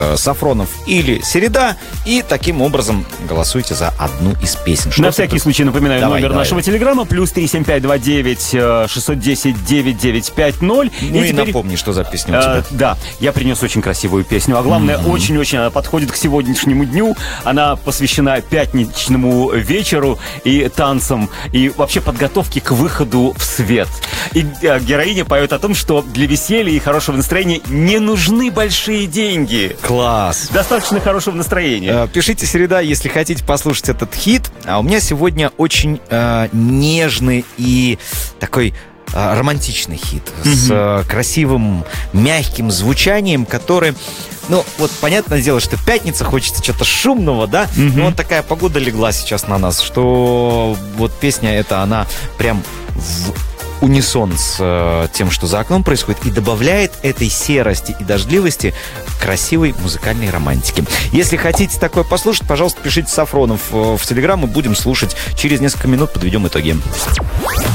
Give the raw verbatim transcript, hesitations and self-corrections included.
Сафронов или Середа, и таким образом голосуйте за одну из песен. Что На всякий тут... случай напоминаю давай, номер давай. нашего телеграмма плюс три семь пять два девять шестьсот десять девять девять пять ноль. Ну и, и теперь... напомни, что за песня у тебя. А, да, я принес очень красивую песню, а главное, mm-hmm. очень-очень она подходит к сегодняшнему дню. Она посвящена пятничному вечеру и танцам, и вообще подготовке к выходу в свет. И а, героиня поет о том, что для веселья и хорошего настроения не нужны большие деньги. Класс. Достаточно хорошего настроения. Пишите «Середа», если хотите послушать этот хит. А у меня сегодня очень э, нежный и такой э, романтичный хит. Mm-hmm. С э, красивым, мягким звучанием, который... Ну, вот понятное дело, что пятница, хочется чего-то шумного, да? Mm-hmm. Но вот такая погода легла сейчас на нас, что вот песня эта, она прям... в унисон с э, тем, что за окном происходит, и добавляет этой серости и дождливости красивой музыкальной романтики. Если хотите такое послушать, пожалуйста, пишите Сафронов в Телеграм, мы будем слушать. Через несколько минут подведем итоги.